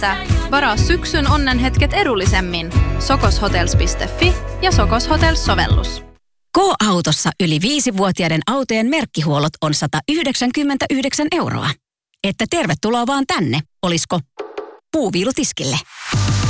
että varaa syksyn onnenhetket edullisemmin. Sokoshotels.fi ja Sokos Hotels-sovellus. K-autossa yli 5-vuotiaiden autojen merkkihuollot on 199 €. Että tervetuloa vaan tänne, olisko puuviilutiskille?